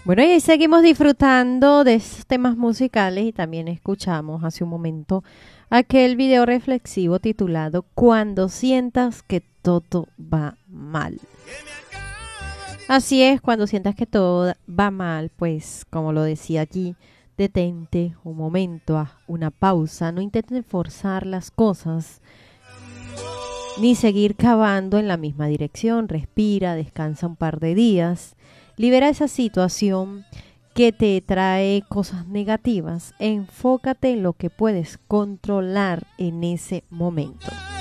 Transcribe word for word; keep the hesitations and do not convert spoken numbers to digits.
Bueno, y seguimos disfrutando de estos temas musicales y también escuchamos hace un momento aquel video reflexivo titulado Cuando sientas que todo va mal. Así es, cuando sientas que todo va mal, pues como lo decía allí, detente un momento, haz una pausa, no intentes forzar las cosas ni seguir cavando en la misma dirección. Respira, descansa un par de días, libera esa situación que te trae cosas negativas, enfócate en lo que puedes controlar en ese momento.